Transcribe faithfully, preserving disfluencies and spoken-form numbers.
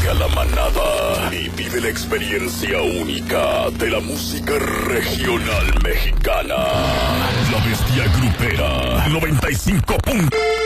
Únete a la manada y vive la experiencia única de la música regional mexicana. La Bestia Grupera noventa y cinco puntos.